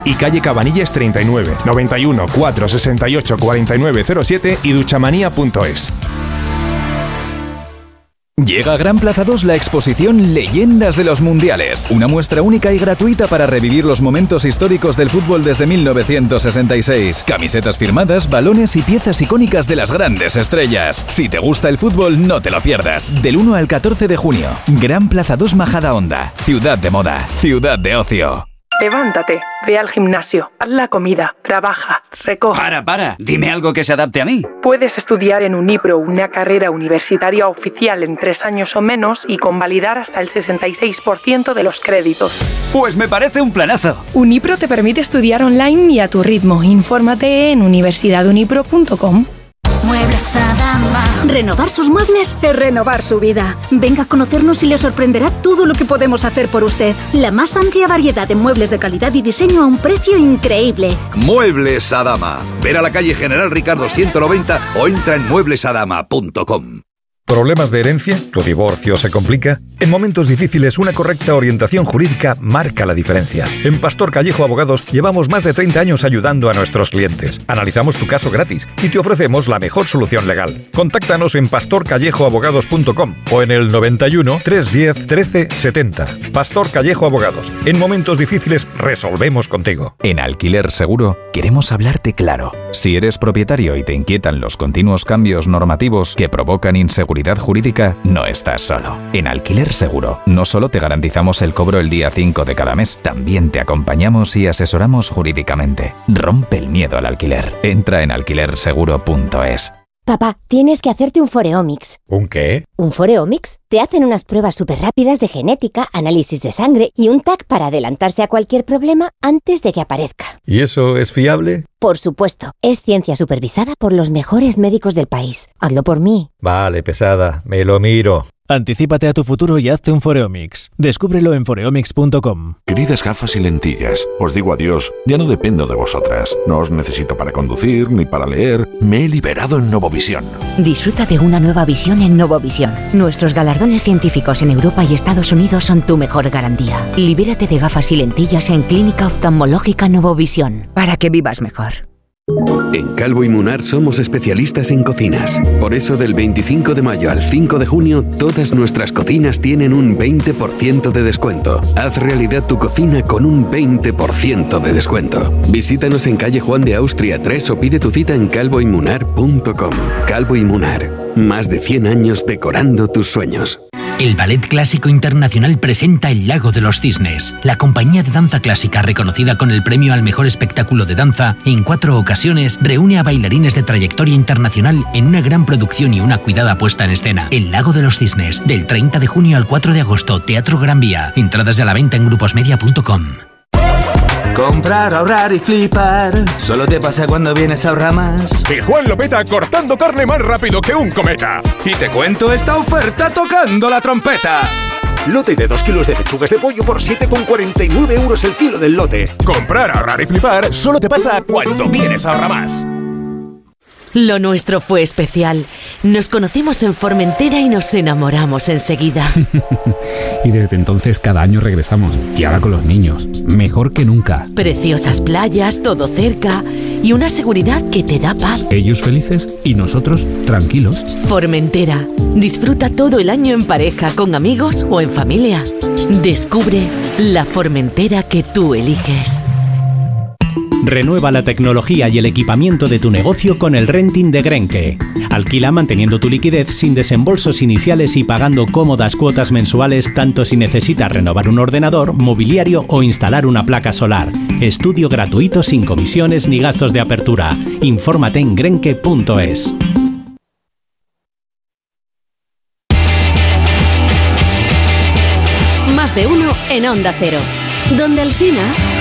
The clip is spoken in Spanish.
y calle Cabanillas 39, 91 468 4907 y duchamanía.es. Llega a Gran Plaza 2 la exposición Leyendas de los Mundiales, una muestra única y gratuita para revivir los momentos históricos del fútbol desde 1966. Camisetas firmadas, balones y piezas icónicas de las grandes estrellas. Si te gusta el fútbol, no te lo pierdas. Del 1 al 14 de junio. Gran Plaza 2 Majadahonda. Ciudad de moda. Ciudad de ocio. Levántate, ve al gimnasio, haz la comida, trabaja, recoge. Para, dime algo que se adapte a mí. Puedes estudiar en Unipro una carrera universitaria oficial en 3 años o menos y convalidar hasta el 66% de los créditos. Pues me parece un planazo. Unipro te permite estudiar online y a tu ritmo. Infórmate en universidadunipro.com. Muebles Adama. Renovar sus muebles es renovar su vida. Venga a conocernos y le sorprenderá todo lo que podemos hacer por usted. La más amplia variedad de muebles de calidad y diseño a un precio increíble. Muebles Adama. Ver a la calle General Ricardo 190 o entra en mueblesadama.com. ¿Problemas de herencia? ¿Tu divorcio se complica? En momentos difíciles, una correcta orientación jurídica marca la diferencia. En Pastor Callejo Abogados llevamos más de 30 años ayudando a nuestros clientes. Analizamos tu caso gratis y te ofrecemos la mejor solución legal. Contáctanos en pastorcallejoabogados.com o en el 91 310 13 70. Pastor Callejo Abogados. En momentos difíciles resolvemos contigo. En Alquiler Seguro queremos hablarte claro. Si eres propietario y te inquietan los continuos cambios normativos que provocan inseguridad jurídica, no estás solo. En Alquiler Seguro no solo te garantizamos el cobro el día 5 de cada mes, también te acompañamos y asesoramos jurídicamente. Rompe el miedo al alquiler. Entra en alquilerseguro.es. Papá, tienes que hacerte un Foreomics. ¿Un qué? ¿Un Foreomics? Te hacen unas pruebas súper rápidas de genética, análisis de sangre y un TAC para adelantarse a cualquier problema antes de que aparezca. ¿Y eso es fiable? Por supuesto, es ciencia supervisada por los mejores médicos del país. Hazlo por mí. Vale, pesada, me lo miro. Anticípate a tu futuro y hazte un Foreomics. Descúbrelo en foreomics.com. Queridas gafas y lentillas, os digo adiós, ya no dependo de vosotras. No os necesito para conducir ni para leer. Me he liberado en Novovisión. Disfruta de una nueva visión en Novovisión. Nuestros galardones científicos en Europa y Estados Unidos son tu mejor garantía. Libérate de gafas y lentillas en Clínica Oftalmológica Novovisión para que vivas mejor. En Calvo y Munar somos especialistas en cocinas. Por eso del 25 de mayo al 5 de junio todas nuestras cocinas tienen un 20% de descuento. Haz realidad tu cocina con un 20% de descuento. Visítanos en calle Juan de Austria 3 o pide tu cita en calvoymunar.com. Calvo y Munar, más de 100 años decorando tus sueños. El Ballet Clásico Internacional presenta El Lago de los Cisnes. La compañía de danza clásica, reconocida con el premio al mejor espectáculo de danza, en 4 ocasiones reúne a bailarines de trayectoria internacional en una gran producción y una cuidada puesta en escena. El Lago de los Cisnes, del 30 de junio al 4 de agosto, Teatro Gran Vía. Entradas a la venta en gruposmedia.com. Comprar, ahorrar y flipar. Solo te pasa cuando vienes a Ahorramás. Y Juan lo peta cortando carne más rápido que un cometa. Y te cuento esta oferta tocando la trompeta. Lote de 2 kilos de pechugas de pollo por 7,49 euros el kilo del lote. Comprar, ahorrar y flipar solo te pasa cuando vienes a Ahorramás. Lo nuestro fue especial. Nos conocimos en Formentera y nos enamoramos enseguida. Y desde entonces cada año regresamos. Y ahora con los niños. Mejor que nunca. Preciosas playas, todo cerca y una seguridad que te da paz. Ellos felices y nosotros tranquilos. Formentera. Disfruta todo el año en pareja, con amigos o en familia. Descubre la Formentera que tú eliges. Renueva la tecnología y el equipamiento de tu negocio con el renting de Grenke. Alquila manteniendo tu liquidez sin desembolsos iniciales y pagando cómodas cuotas mensuales tanto si necesitas renovar un ordenador, mobiliario o instalar una placa solar. Estudio gratuito sin comisiones ni gastos de apertura. Infórmate en grenke.es. Más de uno en Onda Cero. Donde Alsina.